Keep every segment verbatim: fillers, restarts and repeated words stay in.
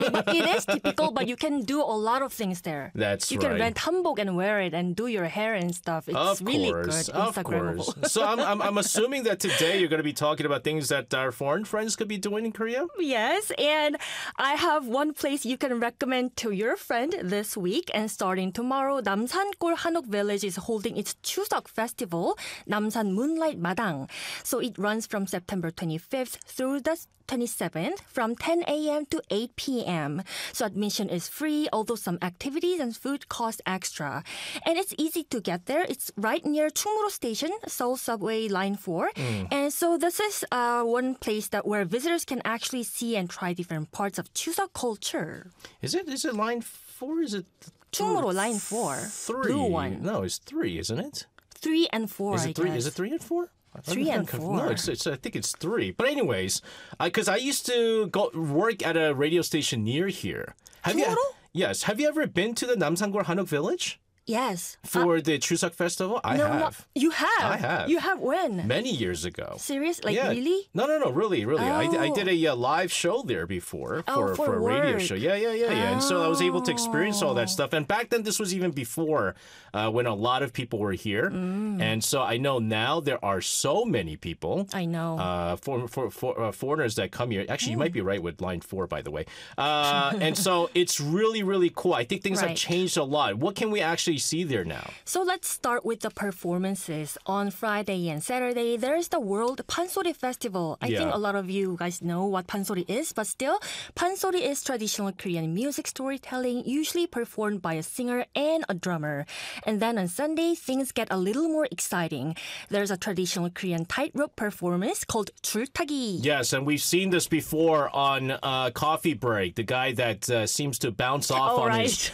It is typical, but you can do a lot of things there. That's you right. You can rent hanbok and wear it and do your hair and stuff. It's of really course, good. Of Instagrammable. course. So I'm, I'm, I'm assuming that today you're going to be talking about things that our foreign friends could be doing in Korea? Yes, and I have one place you can recommend to your friend this week. And starting tomorrow, Namsan-gol Hanok Village is holding its Chuseok Festival, Namsan Moonlight Madang. So it runs from September twenty-fifth through the twenty-seventh from ten a.m. to eight p.m. So admission is free, although some activities and food cost extra. And it's easy to get there. It's right near Chungmuro Station, Seoul Subway Line four. Mm. And so this is uh, one place that where visitors can actually see and try different parts of Chuseok culture. Is it is it Line four? Is it Chungmuro Line four? Three. Blue one. No, it's three, isn't it? Three and four. Is it I three? Guess. Is it three and four? Three and conf- four. No, it's, it's, I think it's three. But anyways, because I, I used to go work at a radio station near here. Have you? Yes. Have you ever been to the Namsan-gol Hanok Village? Yes. For uh, the Chuseok Festival? I no, have. No, you have? I have. You have when? Many years ago. Serious? Like yeah. really? No, no, no. Really, really. Oh. I, I did a uh, live show there before for, oh, for, for a radio work. show. Yeah, yeah, yeah, yeah. Oh. And so I was able to experience all that stuff. And back then, this was even before uh, when a lot of people were here. Mm. And so I know now there are so many people. I know. Uh, for, for, for uh, foreigners that come here. Actually, mm. you might be right with line four, by the way. Uh, and so it's really, really cool. I think things right. have changed a lot. What can we actually see there now? So let's start with the performances. On Friday and Saturday, there's the World Pansori Festival. I yeah. think a lot of you guys know what Pansori is, but still, Pansori is traditional Korean music storytelling, usually performed by a singer and a drummer. And then on Sunday, things get a little more exciting. There's a traditional Korean tightrope performance called 줄타기. Yes, and we've seen this before on uh, Coffee Break. The guy that uh, seems to bounce off oh, on right. his...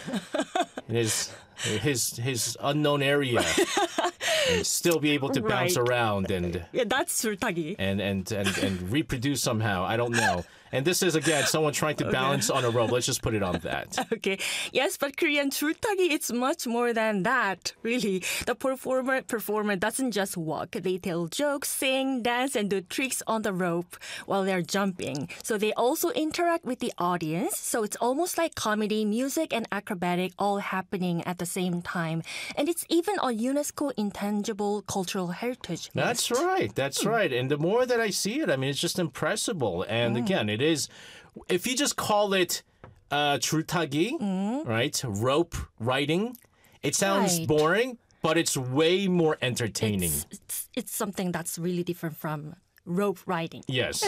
his his his unknown area and still be able to right. bounce around and yeah, that's 줄타기. and, and and and reproduce somehow. I don't know. And this is again someone trying to okay. balance on a rope. Let's just put it on that. Okay. Yes, but Korean 줄타기, it's much more than that. Really, the performer performer doesn't just walk. They tell jokes, sing, dance, and do tricks on the rope while they're jumping. So they also interact with the audience. So it's almost like comedy, music, and acrobatic all happening at the same time. And it's even a UNESCO intangible cultural heritage list. That's right. That's mm. right. And the more that I see it, I mean, it's just impressible. And mm. again, it is, if you just call it uh, 줄타기, mm. right, rope riding, it sounds right. boring, but it's way more entertaining. It's, it's, it's something that's really different from rope riding. Yes.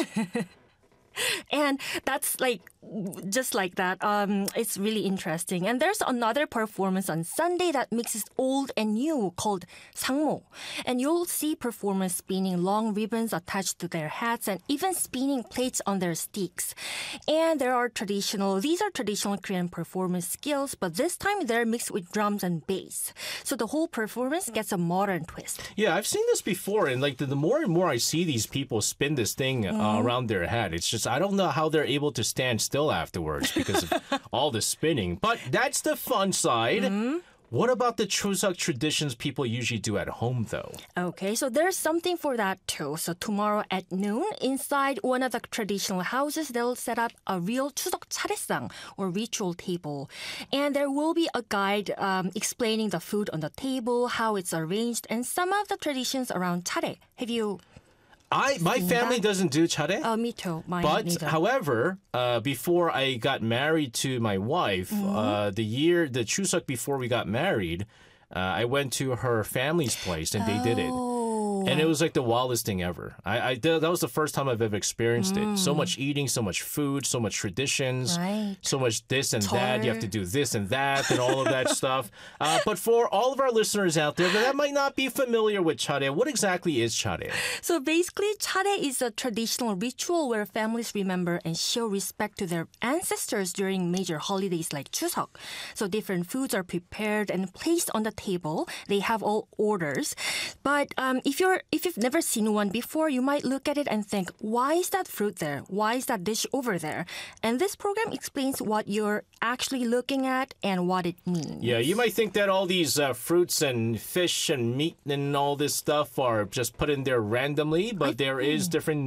And that's like, just like that. Um, it's really interesting. And there's another performance on Sunday that mixes old and new called 상모. And you'll see performers spinning long ribbons attached to their hats and even spinning plates on their sticks. And there are traditional, these are traditional Korean performance skills, but this time they're mixed with drums and bass. So the whole performance gets a modern twist. Yeah, I've seen this before. And like the, the more and more I see these people spin this thing uh, mm. around their head, it's just, I don't know how they're able to stand still afterwards because of all the spinning. But that's the fun side. Mm-hmm. What about the Chuseok traditions people usually do at home, though? Okay, so there's something for that, too. So tomorrow at noon, inside one of the traditional houses, they'll set up a real Chuseok 차례상, or ritual table. And there will be a guide um, explaining the food on the table, how it's arranged, and some of the traditions around 차례. Have you... I my family that? doesn't do 차례. Oh, me too. Mine but neither. however, uh, before I got married to my wife, mm-hmm. uh, the year the Chuseok before we got married, uh, I went to her family's place and they oh. did it. And it was like the wildest thing ever. I, I that was the first time I've ever experienced mm. it. So much eating, so much food, so much traditions, right. so much this and Tar. that. You have to do this and that and all of that stuff. Uh, but for all of our listeners out there that might not be familiar with 차례, what exactly is 차례? So basically, 차례 is a traditional ritual where families remember and show respect to their ancestors during major holidays like Chuseok. So different foods are prepared and placed on the table. They have all orders. But um, if you're If you've never seen one before, you might look at it and think, why is that fruit there? Why is that dish over there? And this program explains what you're actually looking at and what it means. Yeah, you might think that all these uh, fruits and fish and meat and all this stuff are just put in there randomly, but I there think. is different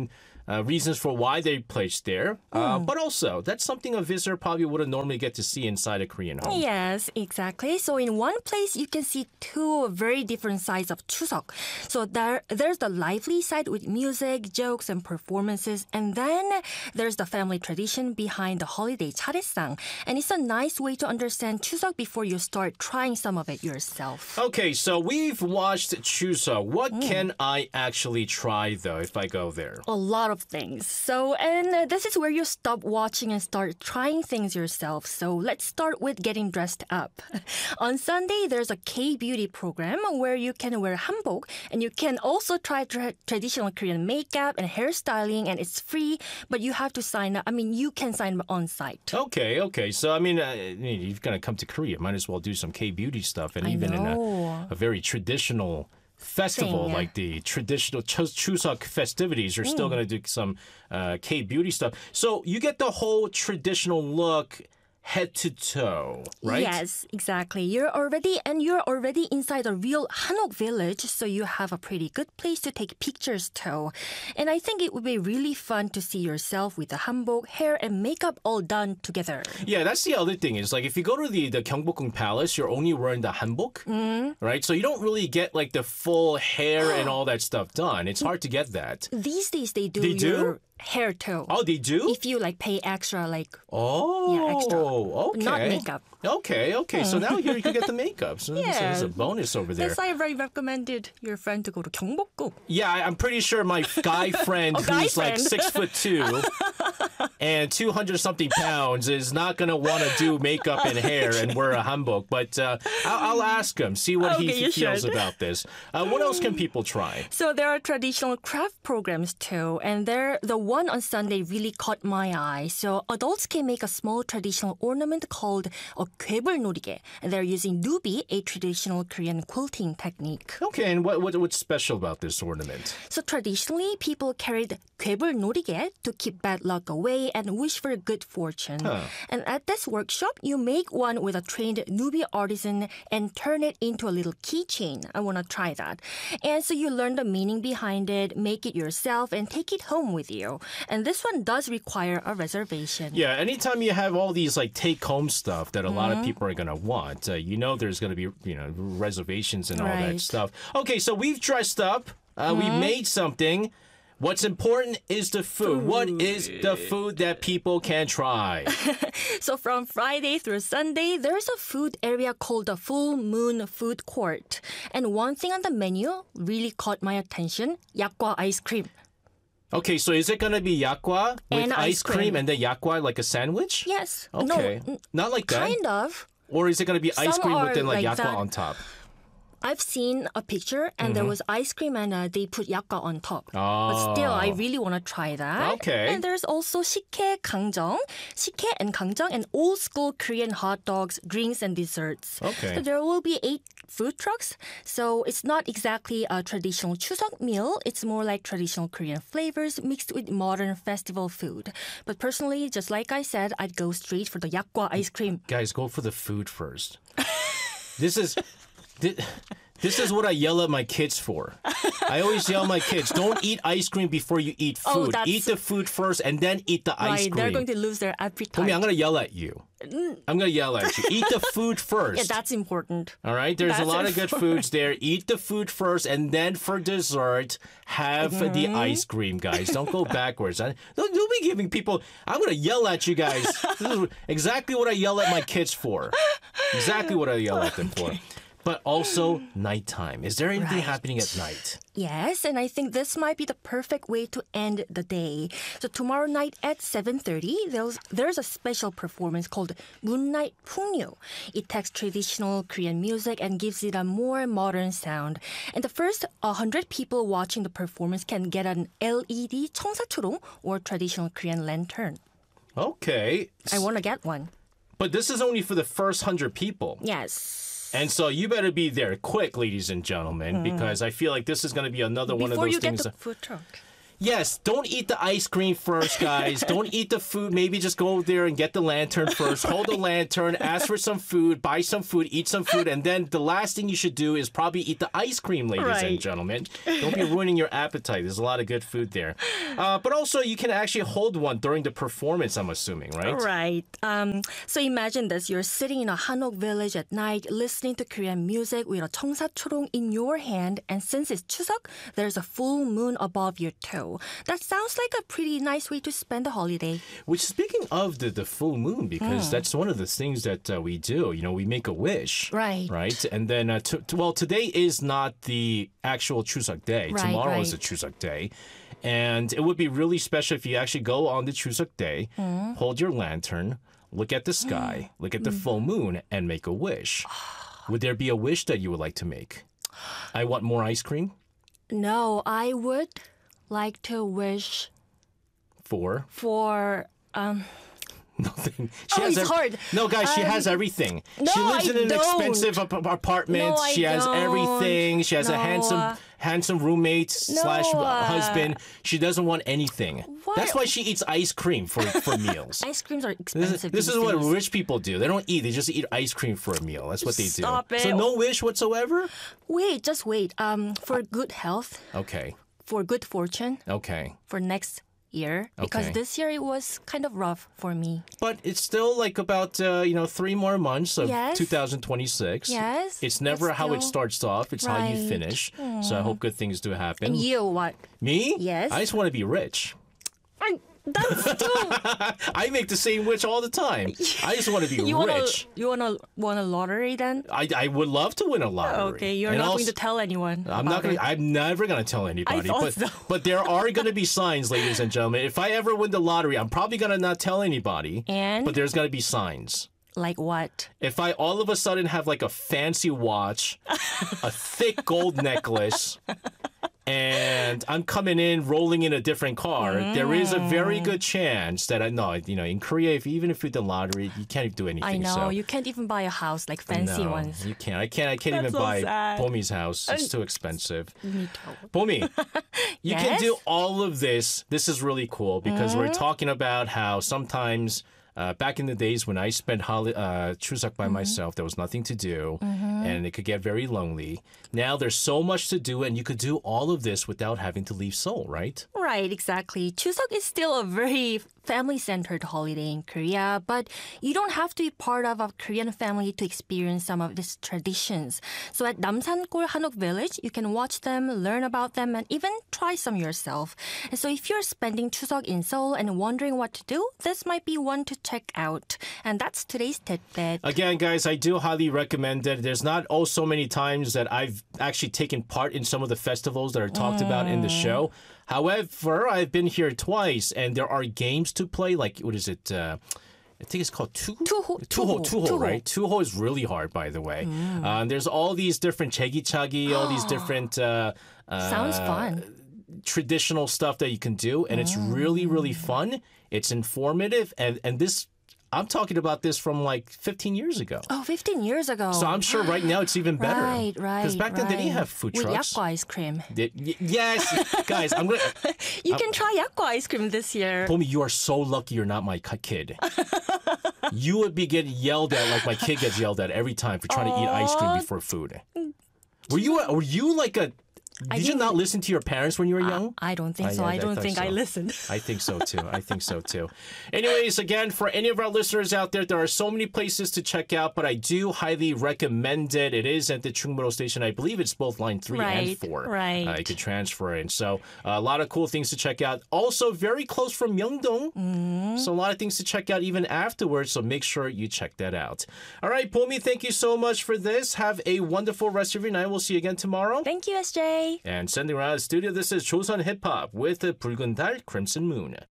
uh, reasons for why they placed there. Uh, but also, that's something a visitor probably wouldn't normally get to see inside a Korean home. Yes, exactly. So in one place, you can see two very different sides of Chuseok. So there, there's the lively side with music, jokes, and performances. And then there's the family tradition behind the holiday 차례상. And it's a nice way to understand Chuseok before you start trying some of it yourself. Okay, so we've watched Chuseok. What mm. can I actually try, though, if I go there? A lot of things. So, and uh, this is where you stop watching and start trying things yourself. So let's start with getting dressed up. On Sunday, there's a K-beauty program where you can wear hanbok and you can also try tra- traditional Korean makeup and hairstyling, and it's free, but you have to sign up. I mean, you can sign up on site. Okay, okay. So, I mean, uh, you're going to come to Korea. Might as well do some K-beauty stuff. And I even know. in a, a very traditional festival Thing. like the traditional Chus- Chuseok festivities, you're mm. still going to do some uh, K-beauty stuff. So you get the whole traditional look head to toe, right? Yes, exactly. You're already and you're already inside a real Hanok village, so you have a pretty good place to take pictures too. And I think it would be really fun to see yourself with the hanbok, hair, and makeup all done together. Yeah, that's the other thing is like if you go to the the Gyeongbokgung Palace, you're only wearing the hanbok, mm. right? So you don't really get like the full hair and all that stuff done. It's hard to get that. These days they do They your do? hair too. Oh, they do? If you like pay extra, like Oh, yeah, extra. okay. Not makeup. Okay, okay. So now here you can get the makeup. So Yeah. there's a bonus over there. Yes, I very recommended your friend to go to Gyeongbokgung. Yeah, I- I'm pretty sure my guy friend Oh, guy who's like friend. six foot two and two hundred something pounds is not gonna want to do makeup and hair and wear a hanbok. But uh, I'll, I'll ask him, see what Okay, he you feels should. about this. Uh, what else can people try? So there are traditional craft programs too, and there the one on Sunday really caught my eye. So adults can make a small traditional ornament called a 괴물놀이개, and they're using nubi, a traditional Korean quilting technique. Okay, and what, what what's special about this ornament? So traditionally, people carried 괴물놀이개 to keep bad luck away and wish for good fortune. Huh. And at this workshop, you make one with a trained nubi artisan and turn it into a little keychain. I want to try that. And so you learn the meaning behind it, make it yourself, and take it home with you. And this one does require a reservation. Yeah, anytime you have all these like take-home stuff that a lot of people are gonna want, uh, you know there's gonna be you know reservations and all that Right. stuff. Okay, so we've dressed up, uh, we made something. What's important is the food. What is the food that people can try? So from Friday through Sunday, there's a food area called the Full Moon Food Court. And one thing on the menu really caught my attention, yakgwa ice cream. Okay, so is it gonna be yakgwa with And ice ice cream. cream. and then yakgwa like a sandwich? Yes. Okay, No, not like that. kind of. Or is it gonna be ice Some cream are with then like, like yakgwa that. on top? I've seen a picture and there was ice cream and uh, they put yakgwa on top. Oh. But still, I really want to try that. Okay. And there's also 식혜 강정. 식혜 and 강정 and old school Korean hot dogs, drinks, and desserts. Okay. So there will be eight food trucks. So it's not exactly a traditional Chuseok meal. It's more like traditional Korean flavors mixed with modern festival food. But personally, just like I said, I'd go straight for the yakgwa ice cream. Guys, go for the food first. This is... thi- This is what I yell at my kids for. I always yell at my kids, don't eat ice cream before you eat Oh, food. that's- Eat the food first and then eat the ice Right, cream. they're going to lose their appetite. Tommy, I'm going to yell at you. I'm going to yell at you. Eat the food first. Yeah, that's important. All right? There's a That's lot of good important. foods there. Eat the food first, and then for dessert, have the ice cream, guys. Don't go backwards. I, don't, don't be giving people... I'm going to yell at you guys. This is exactly what I yell at my kids for. Exactly what I yell at them for. But also nighttime. Is there anything Right. happening at night? Yes, and I think this might be the perfect way to end the day. So tomorrow night at seven thirty, there's, there's a special performance called Moonlight 풍류. It takes traditional Korean music and gives it a more modern sound. And the first one hundred people watching the performance can get an L E D 청사초롱 or traditional Korean lantern. Okay. I want to get one. But this is only for the first hundred people. Yes. And so you better be there quick, ladies and gentlemen, because I feel like this is going to be another one of Before those you get things. the that- food truck. Yes, don't eat the ice cream first, guys. Don't eat the food. Maybe just go there and get the lantern first. Hold the lantern, ask for some food, buy some food, eat some food, and then the last thing you should do is probably eat the ice cream, ladies Right. and gentlemen. Don't be ruining your appetite. There's a lot of good food there. Uh, but also, you can actually hold one during the performance, I'm assuming, right? Right. Um, so imagine this. You're sitting in a Hanok village at night, listening to Korean music with a 청사초롱 in your hand. And since it's Chuseok, there's a full moon above your toe. That sounds like a pretty nice way to spend the holiday. Which, speaking of the, the full moon, because Hmm. that's one of the things that uh, we do. You know, we make a wish. Right. Right? And then, uh, t- t- well, today is not the actual Chuseok day. Right, Tomorrow is the right. Chuseok day. And it would be really special if you actually go on the Chuseok day, Hmm. hold your lantern, look at the sky, look at the full moon, and make a wish. Would there be a wish that you would like to make? I want more ice cream. No, I would like to wish For for um nothing. She Oh, has it's hard. No, guys, she Um, has everything. no, she lives I in an don't. expensive ap- apartment. No, I she has don't. everything. She has a No. handsome, handsome roommate slash No. husband. She doesn't want anything. Why- That's why she eats ice cream for for meals. ice creams are This expensive. is, this is these what days. rich people do. They don't eat. They just eat ice cream for a meal. That's what they do. Stop So it. no wish whatsoever? Wait, just wait. Um, for good health, Okay. for good fortune, Okay. for next year, because Okay. this year it was kind of rough for me. But it's still like about uh, you know three more months of Yes. two thousand twenty-six. Yes, It's never but how it still- starts off. It's how you Right. finish. So I hope good things do happen. And you, what? Me? Yes. I just want to be rich. I, that's too. I make the same wish all the time. I just want to be you wanna rich. you wanna want a lottery then? I, I would love to win a lottery. Okay, you're And not also- going to tell anyone. I'm not about gonna. it. I'm never gonna tell anybody. thought but so. but there are gonna be signs, ladies and gentlemen. If I ever win the lottery, I'm probably gonna not tell anybody. And? But there's gonna be signs. Like what? If I all of a sudden have like a fancy watch, a thick gold necklace, and I'm coming in rolling in a different car, there is a very Mm. good chance that I know, you know, in Korea, if even if you win the lottery, you can't do anything. I know So. you can't even buy a house like fancy no, ones. you can't. I can't. I can't That's even so buy sad. Pomi's house. It's too expensive. Me too. Pomi, you can Yes? do all of this. This is really cool because we're talking about how sometimes uh, back in the days when I spent holi- uh, Chuseok by myself, there was nothing to do and it could get very lonely. Now there's so much to do and you could do all of this without having to leave Seoul, right? Right, exactly. Chuseok is still a very family-centered holiday in Korea, but you don't have to be part of a Korean family to experience some of these traditions. So at Namsan-gol Hanok Village, you can watch them, learn about them, and even try some yourself. And so if you're spending Chuseok in Seoul and wondering what to do, this might be one to check out. And that's today's tidbit. Again, guys, I do highly recommend it. There's not oh so many times that I've actually taken part in some of the festivals that are talked about in the show. However, I've been here twice, and there are games to play. Like, what is it? Uh, I think it's called Tuho. Tuho, Tuho, Tuho, Tuho, Tuho. right? Tuho is really hard, by the way. Uh, there's all these different chegichagi, all these different uh, uh, Sounds fun. traditional stuff that you can do, and it's really, really fun. It's informative, and and this. I'm talking about this from like fifteen years ago. Oh, fifteen years ago. So I'm sure right now it's even better. Right, right. Because back then they didn't right. have food With trucks. yakgwa ice cream. They- y- yes, guys, I'm gonna. You can try yakgwa ice cream this year. Pomi, you are so lucky you're not my ki- kid. You would be getting yelled at like my kid gets yelled at every time for trying to eat ice cream before food. Were you? a- Were you like a? I Did you didn't- not listen to your parents when you were young? I don't think I- so. I- I, I don't thought think I so. listened. I think so too. I think so too. Anyways, again, for any of our listeners out there, there are so many places to check out, but I do highly recommend it. It is at the Chungmuro station. I believe it's both line three and Right, four. right. Uh, you could transfer in. So uh, a lot of cool things to check out. Also, very close from Myeongdong. Mm-hmm. So a lot of things to check out even afterwards. So make sure you check that out. All right, Pomi, thank you so much for this. Have a wonderful rest of your night. We'll see you again tomorrow. Thank you, S J. And sending around the studio, this is Chosun Hip Hop with the 붉은 달, Crimson Moon.